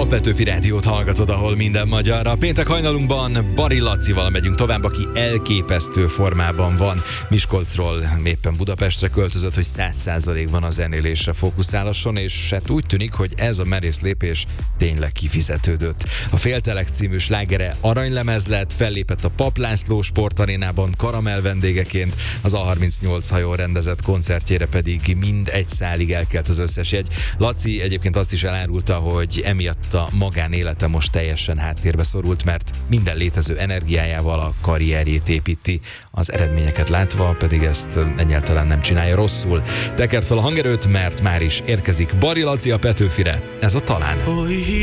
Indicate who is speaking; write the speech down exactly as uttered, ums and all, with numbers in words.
Speaker 1: Petőfi Rádiót hallgatod, ahol minden magyarra. Péntek hajnalunkban Bari Lacival megyünk tovább, aki elképesztő formában van. Miskolcról éppen Budapestre költözött, hogy száz százalékban a zenélésre fókuszálasson, és hát úgy tűnik, hogy ez a merész lépés tényleg kifizetődött. A Féltelek című slágere aranylemez lett, fellépett a Papp László sportarénában Karamell vendégeként, az á harmincnyolc hajón rendezett koncertjére pedig mind egy szálig elkelt az összes jegy. Laci egyébként azt is elárulta, hogy emiatt a magánélete most teljesen háttérbe szorult, mert minden létező energiájával a karrierjét építi, az eredményeket látva pedig ezt egyáltalán nem csinálja rosszul. Tekert fel a hangerőt, mert már is érkezik Bari Laci a Petőfire. Ez a Talán.